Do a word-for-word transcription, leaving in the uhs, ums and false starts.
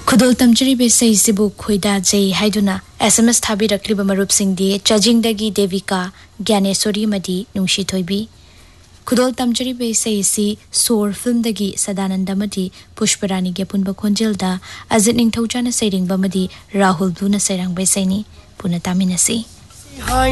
खुदोल तमचरी बेसई सिबु खोइदा जई हाइदुना एसएमएस थाबी रखलिबा मरुप सिंगदी चाजिंगदगी देविका ज्ञानेश्वरी मदी नुंशी थोइबी खुदोल तमचरी बेसई सी सोर फिल्मदगी सदानंद मदी पुष्परानी के पुनबा खोंजेलदा अजित निंगथौजाना सैरिंगबा मदी राहुल ब्लूना सैरांग बेसैनी पुना तामिनसी